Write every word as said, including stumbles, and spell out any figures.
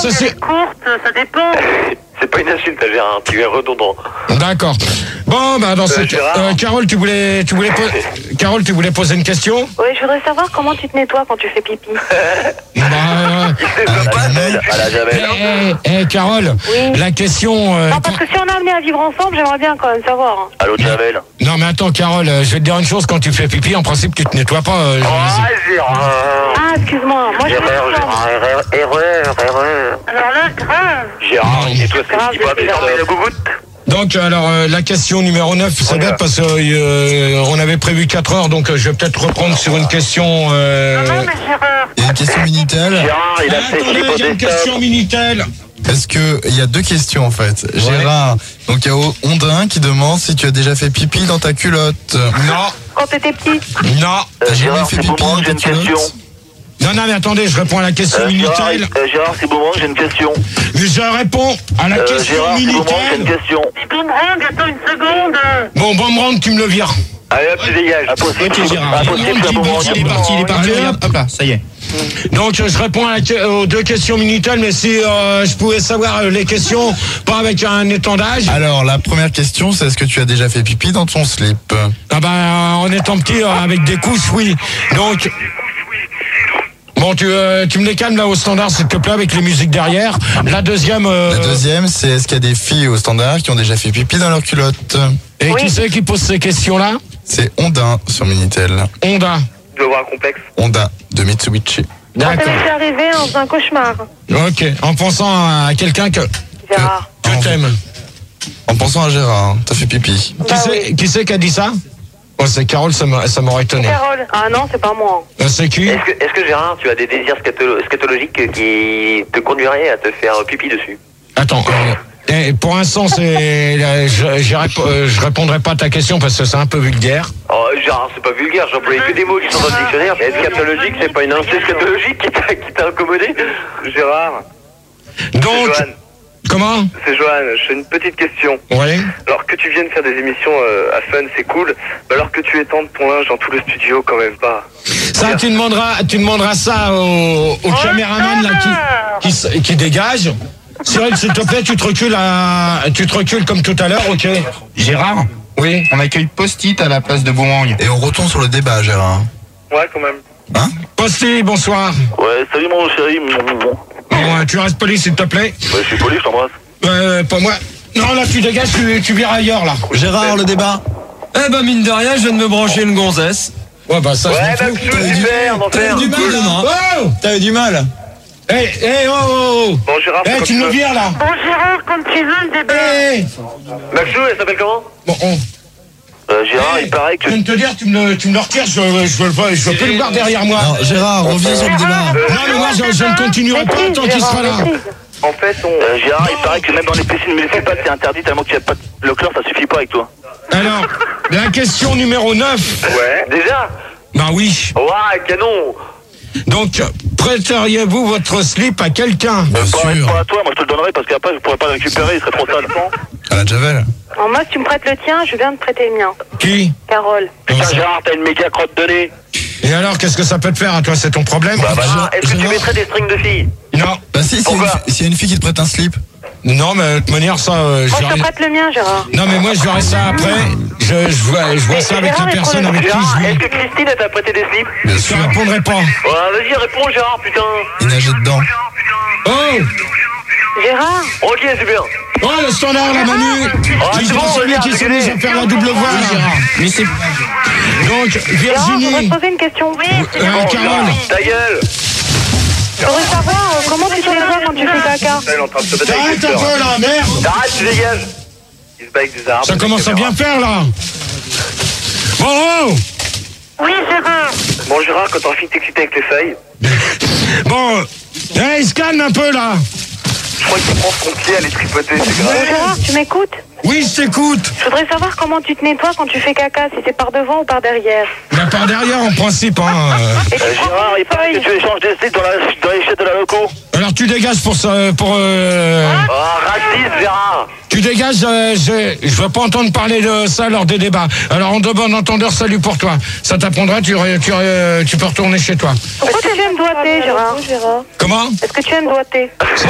ça c'est... courte, ça dépend. C'est pas une insulte, Gérard, tu es redondant. D'accord. Bon, bah dans Euh, cette... Gérard. Euh, Carole, tu voulais, tu voulais, po- Carole, tu voulais poser une question? Oui, je voudrais savoir comment tu te nettoies quand tu fais pipi. Bah... euh, Il sait pas, Jamel. À la Jamel. Eh, eh, eh, Carole, Oui. la question... euh, Non, parce que si on est amené à vivre ensemble, j'aimerais bien quand même savoir. hein. Allô, Jamel. Non mais attends Carole, euh, je vais te dire une chose, quand tu fais pipi, en principe tu te nettoies pas. euh, Oh, Gérard. Ah, excuse-moi, moi je Erreur, fais Gérard, erreur, erreur, erreur. Alors là, grave. Gérard, et toi, c'est Grave, qui va je suis fermer grave. la bouboute? Donc alors euh, la question numéro neuf, c'est bête parce qu'on euh, avait prévu quatre heures, donc euh, je vais peut-être reprendre sur une question... Euh... Non, mais Gérard. Il y a une question Minitel. Gérard, il a Ah, fait attendez, Philippe j'ai une Odessa. question Minitel. Est-ce que il y a deux questions en fait. Gérard, donc il y a Ondin qui demande si tu as déjà fait pipi dans ta culotte. Non, Quand t'étais petit. non, Euh, T'as jamais Gérard, fait c'est pipi Boomerang, dans j'ai ta une question. culotte? non, non mais attendez, je réponds à la question Euh, Gérard, Minitel. euh, Gérard, c'est Boomerang, j'ai une question. Mais je réponds à la Euh, question Gérard, c'est Boomerang, j'ai une Minitel. question. Boomerang, attends une seconde. Bon, Boomerang, tu me le vires. Allez hop, tu dégages. Impossible, Ok, Gérard. impossible, c'est un Boomerang. Il est parti, il est parti. Allez, hop, hop là, ça y est. Donc euh, je réponds à la que- aux deux questions Minitel, mais si euh, je pouvais savoir euh, les questions, pas avec un étendage. Alors la première question, c'est est-ce que tu as déjà fait pipi dans ton slip? Ah bah en étant petit, euh, avec des couches, oui. Donc... Bon, tu, euh, tu me les calmes là au standard, s'il te plaît, avec les musiques derrière. La deuxième... euh, La deuxième, c'est est-ce qu'il y a des filles au standard qui ont déjà fait pipi dans leur culotte? Et Oui. qui c'est qui pose ces questions-là? C'est Ondin sur Minitel. Honda. Tu dois avoir un complexe. Honda de Mitsubishi. Quand ça D'accord. m'est arrivé en faisant un cauchemar. Ok, en pensant à quelqu'un que, Gérard. que t'aimes. En pensant à Gérard, t'as fait pipi. Qui Bah c'est qui, c'est qui a dit ça? Oh, c'est Carole, ça m'a- ça m'aurait étonné. Carole. Ah non, c'est pas moi. Euh, C'est qui? Est-ce que, est-ce que Gérard, tu as des désirs scato- scatologiques qui te conduiraient à te faire pipi dessus? Attends, euh, eh, pour l'instant, c'est, euh, je, je, répo- euh, je répondrai pas à ta question parce que c'est un peu vulgaire. Oh, Gérard, c'est pas vulgaire, j'employais que des mots qui sont dans le dictionnaire. Est-ce scatologique, c'est pas une insulte scatologique qui t'a, qui t'a incommodé? Gérard, Donc, Joanne. comment? C'est Joanne, j'ai une petite question. Oui. Alors que tu viennes faire des émissions euh, à Fun, c'est cool. Mais alors que tu étendes ton linge dans tout le studio, quand même pas. Ça, tu demanderas, tu demanderas ça au, au caméraman là qui, qui, s- qui dégage. Cyril, s'il te plaît, tu te recules à, tu te recules comme tout à l'heure, ok? Gérard, Oui. on accueille Post-it à la place de Boomerang. Et on retourne sur le débat, Gérard. Ouais, quand même. Hein? Posti, bonsoir. Ouais, salut mon chéri. Bon, euh, tu restes poli, s'il te plaît. Ouais, je suis poli, je t'embrasse. Euh, pas moi. Non, là, tu dégages, tu, tu vires ailleurs, là. Gérard, le débat. Eh ben mine de rien, je viens de me brancher une gonzesse. Ouais, bah ça, Ouais, je m'en bah, fous. super, d'enfer. du mal, hein. Oh! T'as eu du mal? Eh, eh, oh, oh, oh. Bon, Gérard, Eh, c'est tu comme me veux. vires, là. Bon, Gérard, comme tu veux, le débat. Eh. Maxou, elle s'appelle comment? Bon, on... euh, Gérard, Eh, il paraît que... Je viens de te dire, tu me le, tu me le retires, je, je, veux le- je veux plus le voir derrière moi. Non, Gérard, reviens sur le débat. Non, mais moi, je, je ne continuerai pas tant qu'il sera là. En fait, on... Euh, Gérard, il paraît que même dans les piscines municipales, c'est interdit tellement qu'il n'y a pas... de- Le chlore, ça suffit pas avec toi. Alors, la question numéro neuf. Ouais. Déjà? Ben oui. Ouais, canon. Donc, prêteriez-vous votre slip à quelqu'un? Bien Pas, sûr. pas à toi, moi je te le donnerai parce qu'après je pourrais pas le récupérer, il serait trop sale. À la Javel. Alors moi, si tu me prêtes le tien, je viens de prêter le mien. Qui? Carole. Putain, Gérard, t'as une méga crotte de nez. Et alors, qu'est-ce que ça peut te faire à toi? C'est ton problème? Bah, bah, Gérard- est-ce que tu Gérard- mettrais des strings de filles? Non. Bah si, s'il y, a une Pourquoi fi- s'il y a une fille qui te prête un slip. Non, mais de toute manière, ça, euh, je Moi, je te verrai- prête le mien, Gérard. Non, mais moi, je verrai ça après. Je, je vois, je vois ça avec la personne avec qui Gérard, je est-ce vis. que Christine elle t'a prêté des slips? Bien Je sûr. te répondrai pas. Ouais, vas-y, réponds Gérard, putain. Il nageait dedans. Oh! Gérard. Ok, super. Oh, le standard, la Manu! Ah, Qui c'est prend bon, celui regarde, qui s'est regardez. mis à faire la double voix, là. Mais c'est... Donc, Gérard, je voudrais Virginie. te poser une question. Oui. Euh, Bon, Carole. Gérard, ta gueule. Je voudrais savoir euh, comment tu te nettoies quand tu fais caca. Elle est en train de se battre avec Arrête des un fleurs. peu, là, merde! Arrête, tu dégages. Il se bat avec des arbres. Ça avec commence des à bien faire, là. Bon, oh! Oui, Gérard. Bon, Gérard, quand t'as fini de t'exciter avec les feuilles, Bon, hey, il se calme un peu, là. je crois qu'il prend son pied à les tripoter, c'est Bon, grave. Gérard, tu m'écoutes? Oui, je t'écoute. Je voudrais savoir comment tu te nettoies quand tu fais caca, si c'est par devant ou par derrière. Bah, par derrière, en principe, hein. euh. Et tu Euh, prends Gérard, une il paraît que feuille. tu échanges des slips dans la, dans les chaises de la loco. Alors, tu dégages pour ça, pour... Euh, Oh, raciste, Gérard. tu dégages, euh, je, je veux pas entendre parler de ça lors des débats. Alors, en de bon entendeur, salut pour toi. Ça t'apprendra, tu, ré- tu, ré- tu peux retourner chez toi. Pourquoi tu aimes doigter, Gérard? Comment? Est-ce que tu aimes doigter?